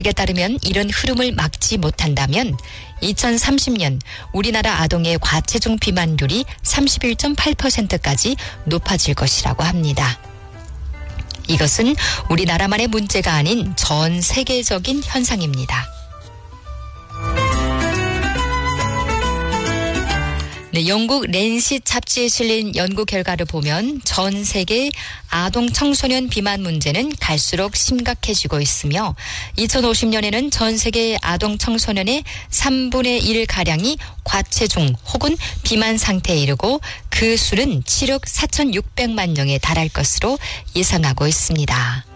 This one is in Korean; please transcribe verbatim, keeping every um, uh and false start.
이에 따르면 이런 흐름을 막지 못한다면 이천삼십 년 우리나라 아동의 과체중 비만율이 삼십일 점 팔 퍼센트까지 높아질 것이라고 합니다. 이것은 우리나라만의 문제가 아닌 전 세계적인 현상입니다. 네, 영국 랜시 잡지에 실린 연구 결과를 보면 전 세계 아동 청소년 비만 문제는 갈수록 심각해지고 있으며 이천오십 년에는 전 세계 아동 청소년의 삼분의 일가량이 과체중 혹은 비만 상태에 이르고 그 수는 칠억 사천육백만 명에 달할 것으로 예상하고 있습니다.